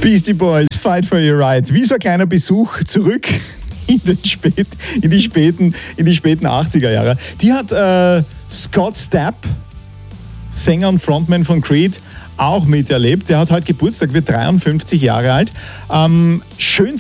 Beastie Boys, Fight for Your Right. Wie so ein kleiner Besuch zurück in die späten 80er Jahre. Die hat Scott Stapp, Sänger und Frontman von Creed, auch miterlebt. Der hat heute Geburtstag, wird 53 Jahre alt. Schön